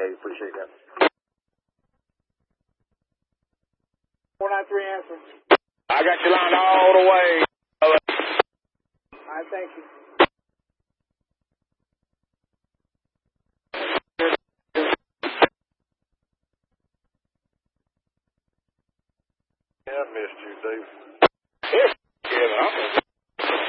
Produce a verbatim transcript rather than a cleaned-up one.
Dave. Appreciate that. four nine three answer. I got you lined all the way. All right, thank you. Yeah, I missed you, Dave. Yeah, yeah,